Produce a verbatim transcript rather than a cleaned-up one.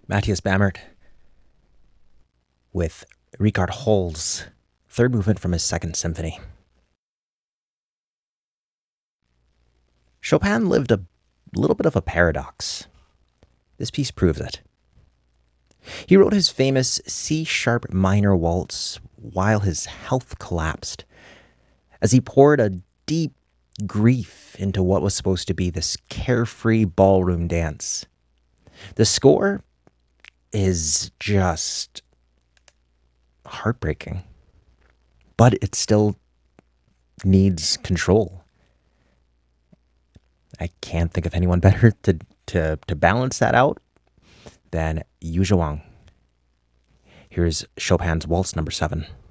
Matthias Bammert with Richard Hol's third movement from his Second Symphony. Chopin lived a little bit of a paradox. This piece proves it. He wrote his famous C-sharp minor waltz while his health collapsed, as he poured a deep grief into what was supposed to be this carefree ballroom dance. The score is just heartbreaking, but it still needs control. I can't think of anyone better to, to, to balance that out than Yu Zhuang. Here's Chopin's Waltz number seven.